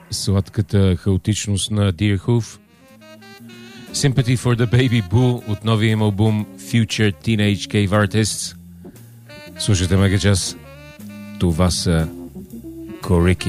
сладката хаотичност на Deer Hoof. Sympathy for the Baby Bull от новия им албум Future Teenage Cave Artists. Слушайте Мегачас. Това са Корики.